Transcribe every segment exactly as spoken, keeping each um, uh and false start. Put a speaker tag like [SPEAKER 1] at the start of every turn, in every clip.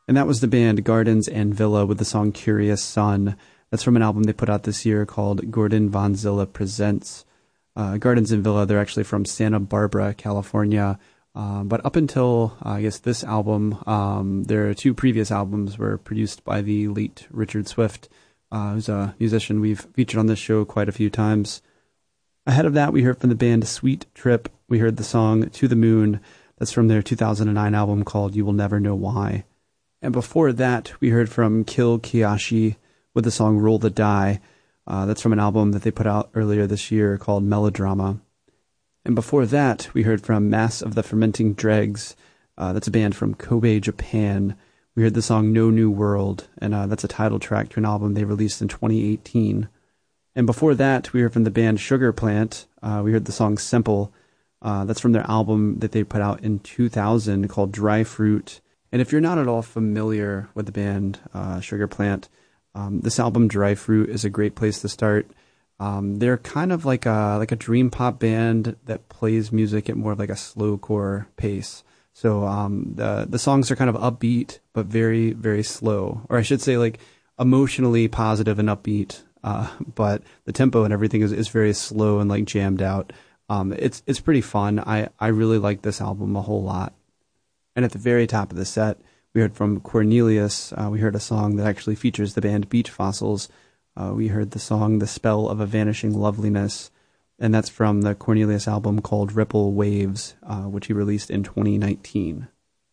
[SPEAKER 1] And that was the band Gardens and Villa with the song Curious Sun. That's from an album they put out this year called Gordon Von Zilla Presents. Uh, Gardens and Villa, they're actually from Santa Barbara, California. Uh, but up until, uh, I guess, this album, um, their two previous albums were produced by the late Richard Swift, uh, who's a musician we've featured on this show quite a few times. Ahead of that, we heard from the band Sweet Trip. We heard the song To the Moon. That's from their two thousand nine album called You Will Never Know Why. And before that, we heard from Kill Kiyashi with the song Roll the Die. Uh, that's from an album that they put out earlier this year called Melodrama. And before that, we heard from Mass of the Fermenting Dregs. Uh, that's a band from Kobe, Japan. We heard the song No New World, and uh, that's a title track to an album they released in twenty eighteen. And before that, we heard from the band Sugar Plant. Uh, we heard the song Simple. Uh, that's from their album that they put out in two thousand called Dry Fruit. And if you're not at all familiar with the band uh, Sugar Plant, um, this album Dry Fruit is a great place to start. Um, they're kind of like a like a dream pop band that plays music at more of like a slowcore pace. So um, the the songs are kind of upbeat but very very slow, or I should say like emotionally positive and upbeat. Uh, but the tempo and everything is, is very slow and like jammed out. Um, it's it's pretty fun. I I really like this album a whole lot. And at the very top of the set, we heard from Cornelius. Uh, we heard a song that actually features the band Beach Fossils. Uh, we heard the song The Spell of a Vanishing Loveliness, and that's from the Cornelius album called Ripple Waves, uh, which he released in twenty nineteen.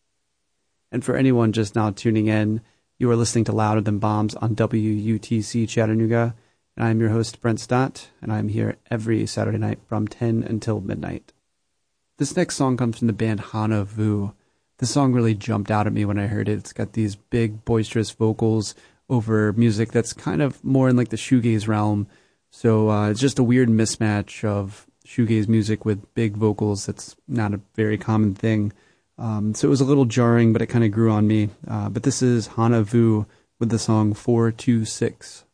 [SPEAKER 1] And for anyone just now tuning in, you are listening to Louder Than Bombs on W U T C Chattanooga, and I'm your host, Brent Stott, and I'm here every Saturday night from ten until midnight. This next song comes from the band Hana Vu. This song really jumped out at me when I heard it. It's got these big, boisterous vocals over music that's kind of more in like the shoegaze realm. So uh, it's just a weird mismatch of shoegaze music with big vocals. That's not a very common thing. Um, so it was a little jarring, but it kind of grew on me. Uh, but this is Hana Vu with the song four two six.